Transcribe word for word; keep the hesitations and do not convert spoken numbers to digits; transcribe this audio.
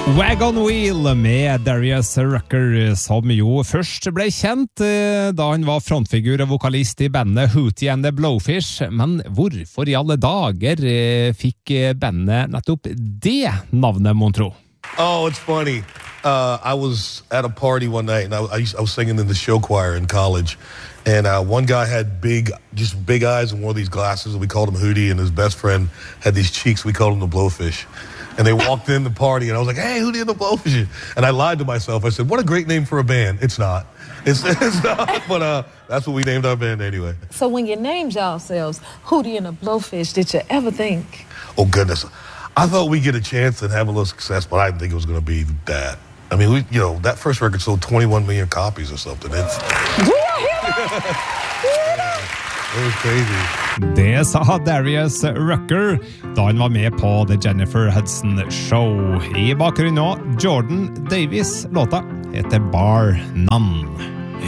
Wagon Wheel med Darius Rucker, som jo først ble kjent da han var frontfigur og vokalist i bandet Hootie and the Blowfish, men hvorfor i alle dager fikk bandet nettopp det navnet, mon tro? Oh, it's funny. Uh, I was at a party one night, and I, I, used, I was singing in the show choir in college, and uh, one guy had big, just big eyes and wore these glasses, and we called him Hootie, and his best friend had these cheeks, we called him the Blowfish. And they walked in the party, and I was like, hey, Hootie and the Blowfish. And I lied to myself. I said, what a great name for a band. It's not. It's, it's not, but uh, that's what we named our band anyway. So when you named yourselves Hootie and the Blowfish, did you ever think? Oh, goodness. I thought we'd get a chance and have a little success, but I didn't think it was going to be that. I mean, we, you know, that first record sold twenty-one million copies or something. It's... It was crazy. Det sa Darius Rucker da han var med på The Jennifer Hudson Show. I bakgrunnen nå, Jordan Davis, låta heter Bar None.